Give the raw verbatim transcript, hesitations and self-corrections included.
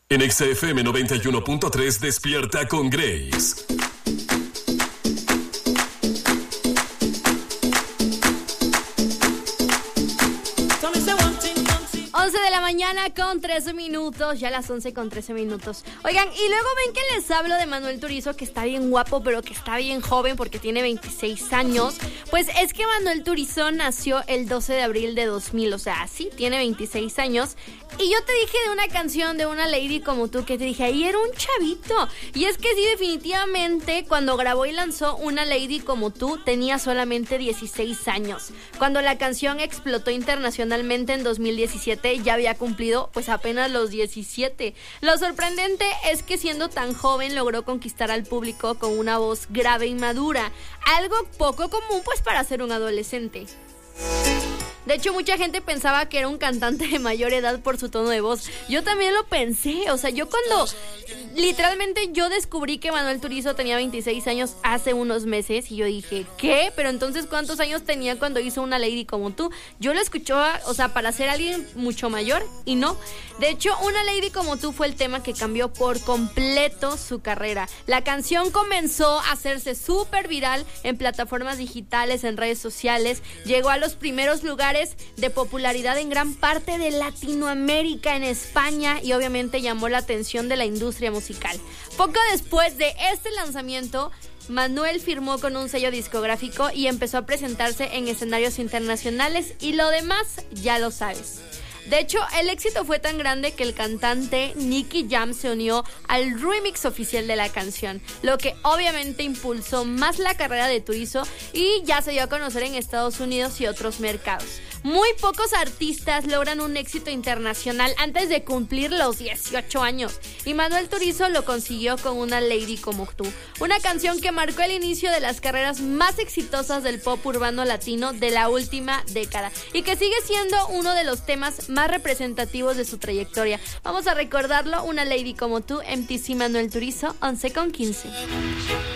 En Exa F M noventa y uno punto tres despierta con Grace. once de la mañana con trece minutos, ya las once con trece minutos. Oigan, y luego ven que les hablo de Manuel Turizo, que está bien guapo, pero que está bien joven porque tiene veintiséis años. Pues es que Manuel Turizo nació el doce de abril de dos mil, o sea, sí, tiene veintiséis años. Y yo te dije de una canción de una lady como tú, que te dije, ahí era un chavito. Y es que sí, definitivamente, cuando grabó y lanzó Una Lady Como Tú, tenía solamente dieciséis años. Cuando la canción explotó internacionalmente en dos mil diecisiete, ya había cumplido pues apenas los diecisiete. Lo sorprendente es que siendo tan joven logró conquistar al público con una voz grave y madura, algo poco común pues para ser un adolescente. De hecho, mucha gente pensaba que era un cantante de mayor edad por su tono de voz. Yo también lo pensé, o sea, yo cuando literalmente yo descubrí que Manuel Turizo tenía veintiséis años hace unos meses y yo dije, ¿qué? Pero entonces, ¿cuántos años tenía cuando hizo Una Lady Como Tú? Yo lo escuchaba, o sea, para ser alguien mucho mayor y no. De hecho, Una Lady Como Tú fue el tema que cambió por completo su carrera. La canción comenzó a hacerse súper viral en plataformas digitales, en redes sociales, llegó a los primeros lugares de popularidad en gran parte de Latinoamérica, en España, y obviamente llamó la atención de la industria musical. Poco después de este lanzamiento, Manuel firmó con un sello discográfico y empezó a presentarse en escenarios internacionales, y lo demás ya lo sabes. De hecho, el éxito fue tan grande que el cantante Nicky Jam se unió al remix oficial de la canción, lo que obviamente impulsó más la carrera de Turizo y ya se dio a conocer en Estados Unidos y otros mercados. Muy pocos artistas logran un éxito internacional antes de cumplir los dieciocho años, y Manuel Turizo lo consiguió con Una Lady Como Tú, una canción que marcó el inicio de las carreras más exitosas del pop urbano latino de la última década y que sigue siendo uno de los temas más representativos de su trayectoria. Vamos a recordarlo, Una Lady Como Tú, M T C Manuel Turizo, once con quince.